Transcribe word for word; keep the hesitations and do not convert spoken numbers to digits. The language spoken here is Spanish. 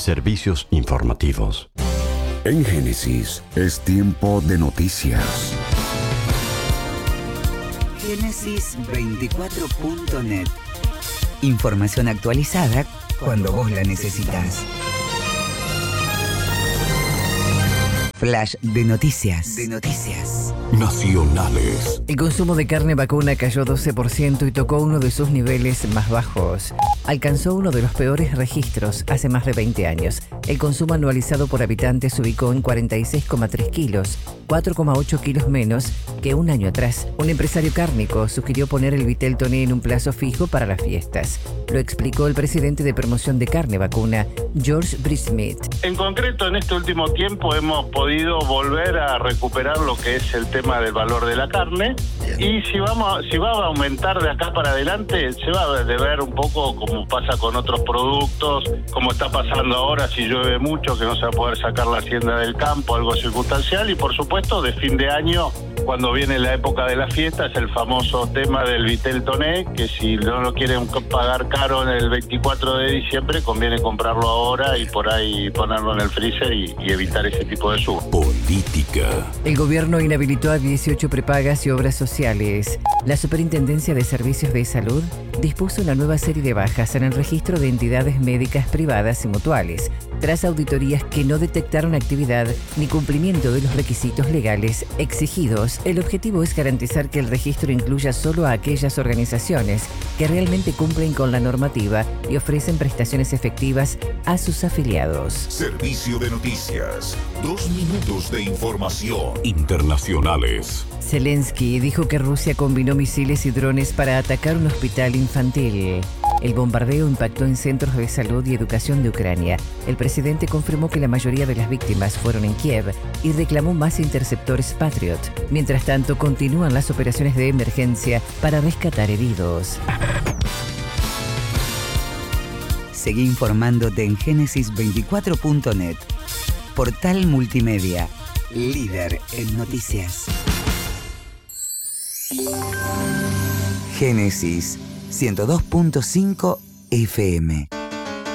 Servicios informativos. En Génesis es tiempo de noticias. Génesis veinticuatro punto net. Información actualizada cuando vos la necesitas. Flash de noticias. De noticias. Nacionales. El consumo de carne vacuna cayó doce por ciento y tocó uno de sus niveles más bajos. Alcanzó uno de los peores registros hace más de veinte años. El consumo anualizado por habitante se ubicó en cuarenta y seis coma tres kilos, cuatro coma ocho kilos menos que un año atrás. Un empresario cárnico sugirió poner el vitel toné en un plazo fijo para las fiestas. Lo explicó el presidente de promoción de carne vacuna, George Brismith. En concreto, en este último tiempo hemos podido volver a recuperar lo que es el tema del valor de la carne. Y si vamos, si va a aumentar de acá para adelante, se va a ver un poco como pasa con otros productos, como está pasando ahora si llueve mucho, que no se va a poder sacar la hacienda del campo, algo circunstancial. Y por supuesto, de fin de año, cuando viene la época de la fiesta, es el famoso tema del vitel toné, que si no lo quieren pagar caro en el veinticuatro de diciembre, conviene comprarlo ahora y por ahí ponerlo en el freezer y, y evitar ese tipo de subo. Política. El gobierno inhabilitó a dieciocho prepagas y obras sociales. La Superintendencia de Servicios de Salud dispuso una nueva serie de bajas en el registro de entidades médicas privadas y mutuales, tras auditorías que no detectaron actividad ni cumplimiento de los requisitos legales exigidos. El objetivo es garantizar que el registro incluya solo a aquellas organizaciones que realmente cumplen con la normativa y ofrecen prestaciones efectivas a sus afiliados. Servicio de noticias. Dos minutos de información. Internacionales. Zelensky dijo que Rusia combinó misiles y drones para atacar un hospital infantil. El bombardeo impactó en centros de salud y educación de Ucrania. El presidente confirmó que la mayoría de las víctimas fueron en Kiev y reclamó más interceptores Patriot. Mientras tanto, continúan las operaciones de emergencia para rescatar heridos. Seguí informándote en Génesis veinticuatro punto net. Portal multimedia, líder en noticias. Génesis ciento dos punto cinco F M.